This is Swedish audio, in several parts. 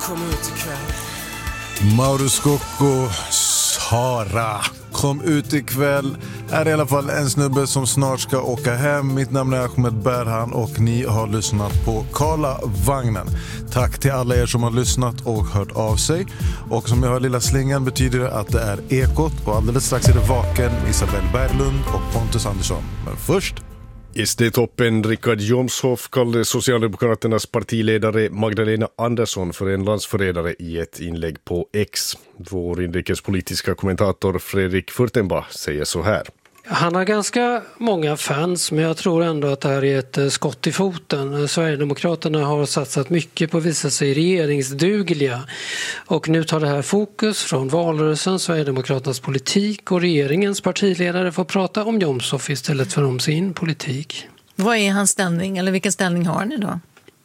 Kom ut ikväll. Mauro Scocco, Sara. Kom ut ikväll är i alla fall en snubbe som snart ska åka hem. Mitt namn är Ahmed Berhan och ni har lyssnat på Karlavagnen. Tack till alla er som har lyssnat och hört av sig. Och som jag hör lilla slingan betyder det att det är Ekot. Och alldeles strax är det Vaken med Isabel Berglund och Pontus Andersson. Men först... SD-toppen Richard Jomshof kallade Socialdemokraternas partiledare Magdalena Andersson för en landsförrädare i ett inlägg på X. Vår inrikespolitiska kommentator Fredrik Furtenbach säger så här. Han har ganska många fans, men jag tror ändå att det här är ett skott i foten. Sverigedemokraterna har satsat mycket på att visa sig regeringsdugliga. Och nu tar det här fokus från valrörelsen, Sverigedemokraternas politik, och regeringens partiledare får prata om Jomshof istället för om sin politik. Vad är hans ställning, eller vilken ställning har han idag?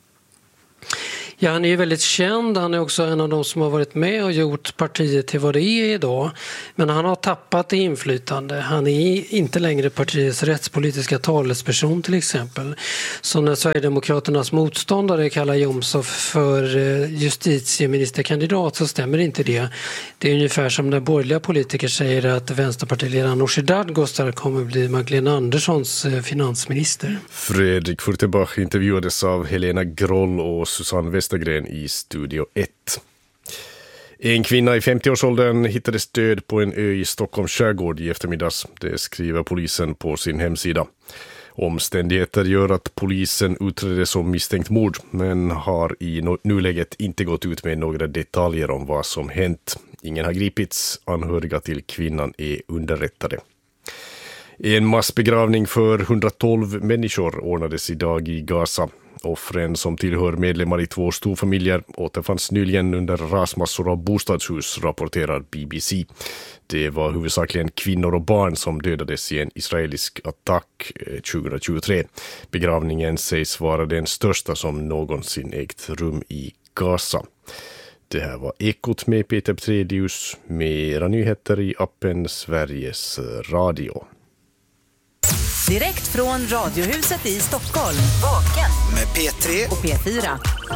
Ja, han är ju väldigt känd. Han är också en av de som har varit med och gjort partiet till vad det är idag. Men han har tappat i inflytande. Han är inte längre partiets rättspolitiska talesperson till exempel. Så när Sverigedemokraternas motståndare kallar Jomshof för justitieministerkandidat så stämmer inte det. Det är ungefär som när borgerliga politiker säger att vänsterpartiledaren Nooshi Dadgostar kommer bli Magdalena Anderssons finansminister. Fredrik Furtenbach intervjuades av Helena Groll och Susanne Westergren i Studio 1. En kvinna i 50-årsåldern hittades död på en ö i Stockholms skärgård i eftermiddags. Det skriver polisen på sin hemsida. Omständigheter gör att polisen utreder som misstänkt mord, men har i nuläget inte gått ut med några detaljer om vad som hänt. Ingen har gripits, anhöriga till kvinnan är underrättade. En massbegravning för 112 människor ordnades idag i Gaza. Offren som tillhör medlemmar i 2 storfamiljer återfanns nyligen under rasmassor av bostadshus, rapporterar BBC. Det var huvudsakligen kvinnor och barn som dödades i en israelisk attack 2023. Begravningen sägs vara den största som någonsin ägt rum i Gaza. Det här var Ekot med Peter Petredius. Mera nyheter i appen Sveriges Radio. Direkt från Radiohuset i Stockholm. Vaken Med P3 och P4.